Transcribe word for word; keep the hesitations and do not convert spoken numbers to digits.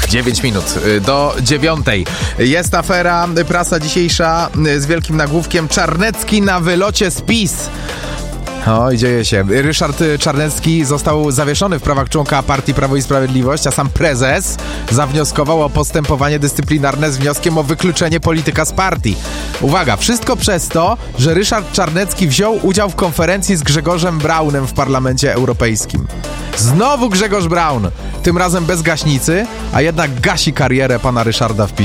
dziewięć minut do dziewiątej. Jest afera, prasa dzisiejsza z wielkim nagłówkiem: Czarnecki na wylocie z PiS. Oj, dzieje się. Ryszard Czarnecki został zawieszony w prawach członka partii Prawo i Sprawiedliwość, a sam prezes zawnioskował o postępowanie dyscyplinarne z wnioskiem o wykluczenie polityka z partii. Uwaga, wszystko przez to, że Ryszard Czarnecki wziął udział w konferencji z Grzegorzem Braunem w Parlamencie Europejskim. Znowu Grzegorz Braun, tym razem bez gaśnicy, a jednak gasi karierę pana Ryszarda w PiS.